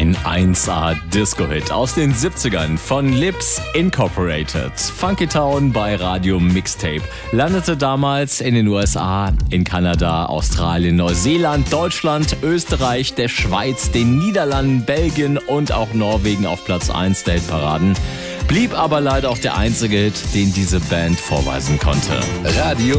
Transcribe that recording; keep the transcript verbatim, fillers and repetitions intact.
Ein eins A Disco-Hit aus den siebzigern von Lips Incorporated. Funky Town bei Radio Mixtape. Landete damals in den U S A, in Kanada, Australien, Neuseeland, Deutschland, Österreich, der Schweiz, den Niederlanden, Belgien und auch Norwegen auf Platz eins der Hitparaden. Blieb aber leider auch der einzige Hit, den diese Band vorweisen konnte. Radio